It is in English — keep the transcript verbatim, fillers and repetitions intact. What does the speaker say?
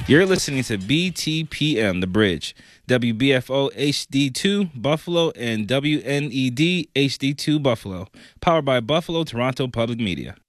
You're listening to B T P M, The Bridge, W B F O H D two Buffalo, and W N E D H D two Buffalo, powered by Buffalo Toronto Public Media.